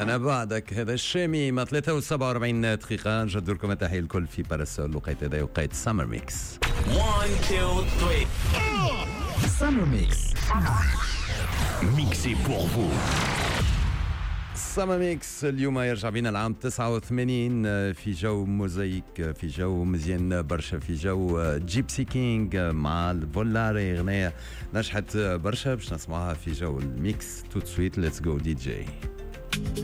أنا بعدك هذا الشامي ما 43 دقيقة. نجد لكم التحية الكل في باريس الوقت هذا وقت سامر ميكس 1 2 3 Summer Mix. Mixé pour vous. سامر ميكس اليوم يرجع بينا العام 89 في جو موزايك، في جو مزيان برشا، في جو جيبسي كينج مع الفولاري. اغنية نجحت برشا باش نسمعها في جو الميكس. تو سويت ليتس جو دي جي.